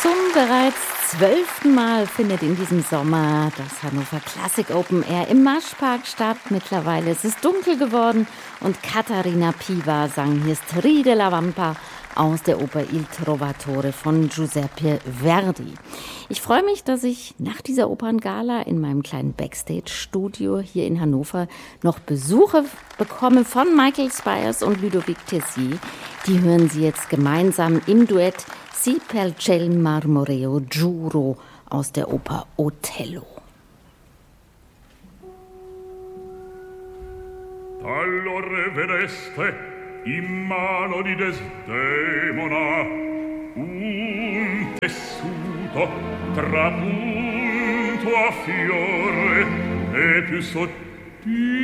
Zum bereits 12. Mal findet in diesem Sommer das Hannover Classic Open Air im Maschpark statt. Mittlerweile ist es dunkel geworden und Caterina Piva sang hier Stride la Vampa aus der Oper Il Trovatore von Giuseppe Verdi. Ich freue mich, dass ich nach dieser Operngala in meinem kleinen Backstage-Studio hier in Hannover noch Besuche bekomme von Michael Spyers und Ludovic Tessier. Die hören Sie jetzt gemeinsam im Duett Si per ciel marmoreo giuro aus der Oper Otello. Allora vedeste in mano di Desdemona un tessuto trapunto a fiore e più sottile